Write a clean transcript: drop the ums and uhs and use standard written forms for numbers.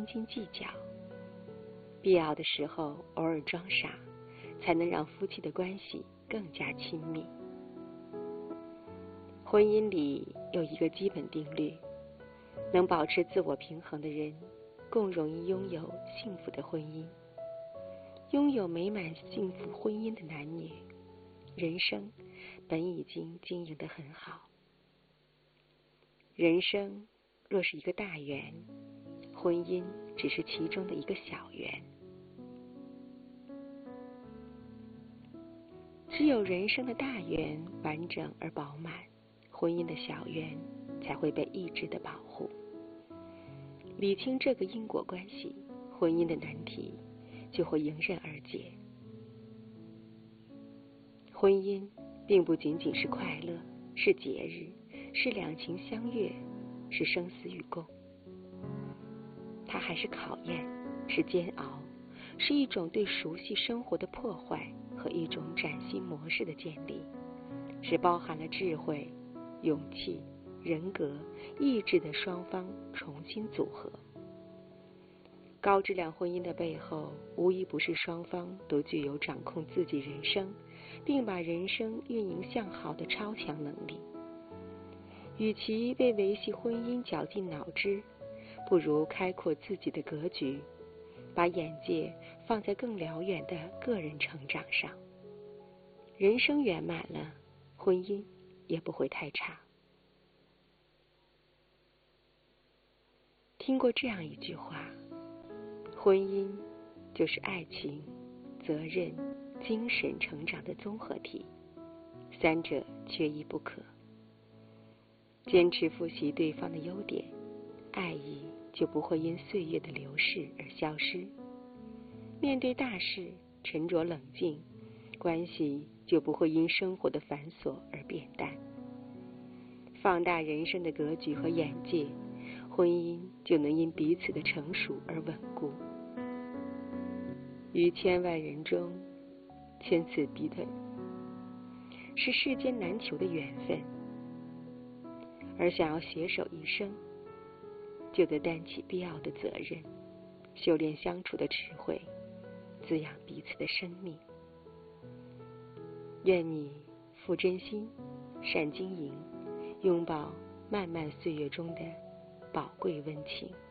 斤计较，必要的时候偶尔装傻，才能让夫妻的关系更加亲密。婚姻里有一个基本定律，能保持自我平衡的人，更容易拥有幸福的婚姻。拥有美满幸福婚姻的男女，人生本已经经营得很好。人生若是一个大圆，婚姻只是其中的一个小圆。只有人生的大圆完整而饱满，婚姻的小圆才会被一直的保护。理清这个因果关系，婚姻的难题就会迎刃而解。婚姻并不仅仅是快乐，是节日，是两情相悦，是生死与共。它还是考验，是煎熬，是一种对熟悉生活的破坏和一种崭新模式的建立，是包含了智慧、勇气、人格、意志的双方重新组合。高质量婚姻的背后，无一不是双方都具有掌控自己人生，并把人生运营向好的超强能力。与其为维系婚姻绞尽脑汁，不如开阔自己的格局，把眼界放在更辽远的个人成长上。人生圆满了，婚姻也不会太差。听过这样一句话，婚姻就是爱情、责任、精神成长的综合体，三者缺一不可。坚持复习对方的优点，爱意就不会因岁月的流逝而消失。面对大事沉着冷静，关系就不会因生活的繁琐而变淡。放大人生的格局和眼界，婚姻就能因彼此的成熟而稳固。于千万人中，千次比对，是世间难求的缘分。而想要携手一生，就得担起必要的责任，修炼相处的智慧，滋养彼此的生命。愿你付真心，善经营，拥抱漫漫岁月中的宝贵温情。